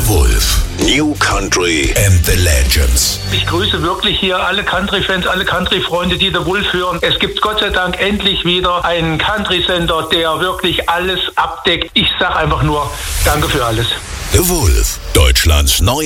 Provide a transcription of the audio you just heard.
The Wolf. New Country and the Legends. Ich grüße wirklich hier alle Country-Fans, alle Country-Freunde, die The Wolf hören. Es gibt Gott sei Dank endlich wieder einen Country-Sender, der wirklich alles abdeckt. Ich sag einfach nur, danke für alles. The Wolf, Deutschlands neues